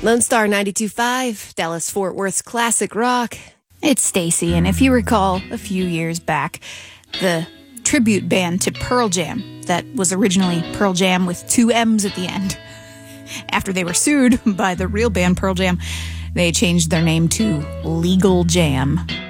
Lone Star 92.5, Dallas-Fort Worth's classic rock. It's Stacy, and if you recall, a few years back, the tribute band to Pearl Jam that was originally Pearl Jam with 2 M's at the end. After they were sued by the real band Pearl Jam, they changed their name to Legal Jam.